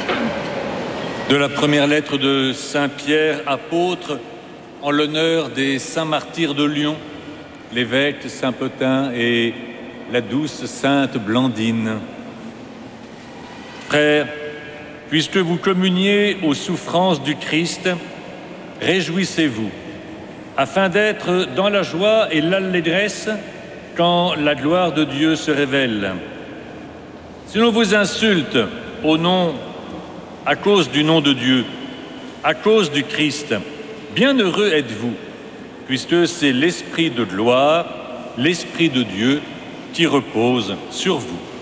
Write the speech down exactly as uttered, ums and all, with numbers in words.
De la première lettre de Saint Pierre, apôtre, en l'honneur des saints martyrs de Lyon, l'évêque Saint Potin et la douce sainte Blandine. Frères, puisque vous communiez aux souffrances du Christ, réjouissez-vous, afin d'être dans la joie et l'allégresse quand la gloire de Dieu se révèle. Si l'on vous insulte au nom, à cause du nom de Dieu, à cause du Christ, bienheureux êtes-vous, puisque c'est l'Esprit de gloire, l'Esprit de Dieu qui repose sur vous.